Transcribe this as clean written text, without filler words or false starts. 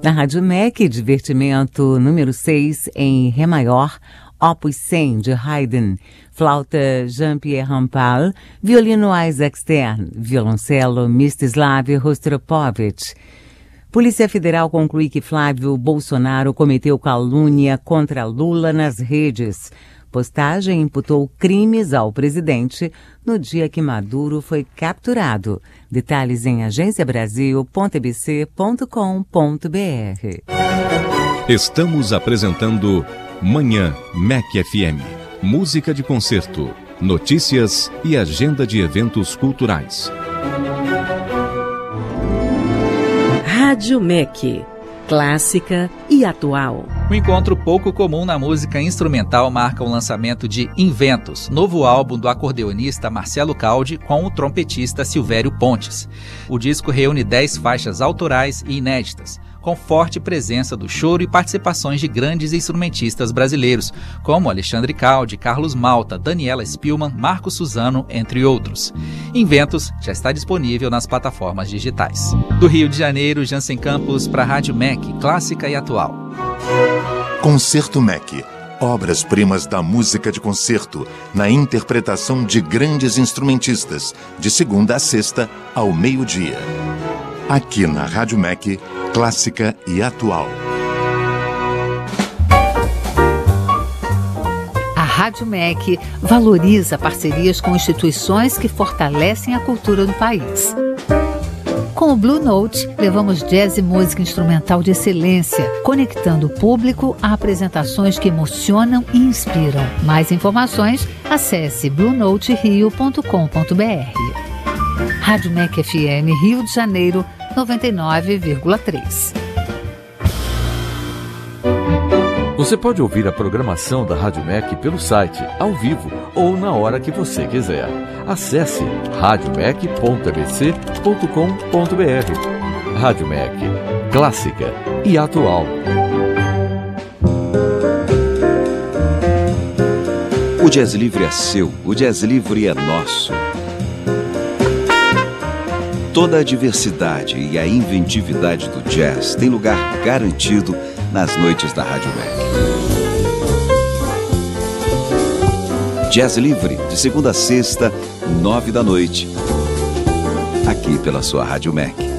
Na Rádio MEC, divertimento número 6 em Ré maior, Opus 100 de Haydn, flauta Jean-Pierre Rampal, violino Isaac Stern, violoncelo Mstislav Rostropovich. Polícia Federal conclui que Flávio Bolsonaro cometeu calúnia contra Lula nas redes. Postagem imputou crimes ao presidente no dia que Maduro foi capturado. Detalhes em agenciabrasil.ebc.com.br. Estamos apresentando Manhã MEC FM. Música de concerto, notícias e agenda de eventos culturais. Rádio MEC, clássica e atual. Um encontro pouco comum na música instrumental marca o lançamento de Inventos, novo álbum do acordeonista Marcelo Caldi com o trompetista Silvério Pontes. O disco reúne 10 faixas autorais e inéditas, com forte presença do choro e participações de grandes instrumentistas brasileiros, como Alexandre Caldi, Carlos Malta, Daniela Spielmann, Marco Suzano, entre outros. Inventos já está disponível nas plataformas digitais. Do Rio de Janeiro, Jansen Campos para a Rádio MEC, clássica e atual. Concerto MEC. Obras-primas da música de concerto, na interpretação de grandes instrumentistas, de segunda a sexta, ao meio-dia. Aqui na Rádio MEC, clássica e atual. A Rádio MEC valoriza parcerias com instituições que fortalecem a cultura do país. Com o Blue Note, levamos jazz e música instrumental de excelência, conectando o público a apresentações que emocionam e inspiram. Mais informações, acesse bluenoterio.com.br. Rádio MEC FM, Rio de Janeiro, 99,3. Você pode ouvir a programação da Rádio MEC pelo site, ao vivo ou na hora que você quiser. Acesse radiomec.abc.com.br. Rádio MEC, clássica e atual. O Jazz Livre é seu, o Jazz Livre é nosso. Toda a diversidade e a inventividade do jazz tem lugar garantido nas noites da Rádio MEC. Jazz Livre, de segunda a sexta, 9 da noite, aqui pela sua Rádio MEC.